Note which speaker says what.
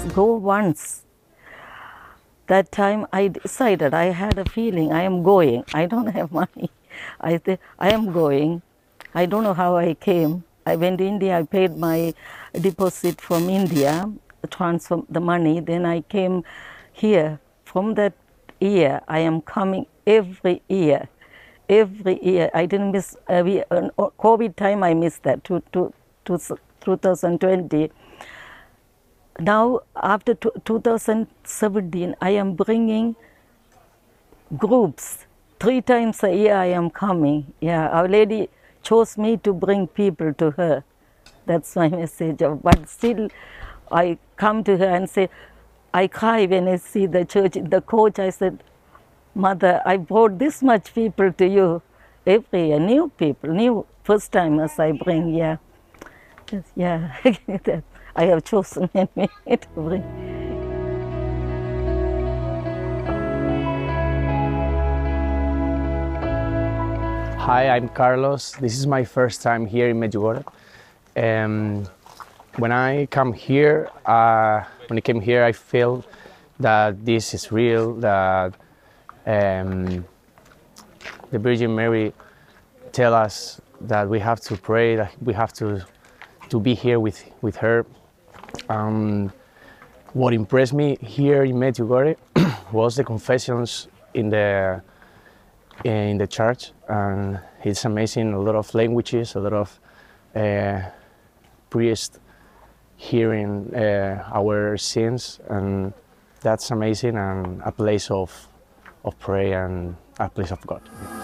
Speaker 1: go once. That time I decided, I had a feeling I am going. I don't have money. I said, I am going. I don't know how I came. I went to India, I paid my deposit from India, transfer the money. Then I came here. From that year, I am coming every year. Every year. I didn't miss, COVID time I missed that, 2020. Now, after 2017, I am bringing groups. 3 times a year I am coming. Yeah, Our Lady chose me to bring people to her. That's my message. But still, I come to her and say, I cry when I see the church. The coach, I said, Mother, I brought this much people to you every year. New people, new first timers I bring. Yeah. Yeah. I have chosen me to bring.
Speaker 2: Hi, I'm Carlos. This is my first time here in Medjugorje. When I came here, I feel that this is real. That the Virgin Mary tell us that we have to pray, that we have to be here with her. What impressed me here in Medjugorje was the confessions in the church, and it's amazing. A lot of languages, a lot of priests hearing our sins, and that's amazing, and a place of prayer and a place of God.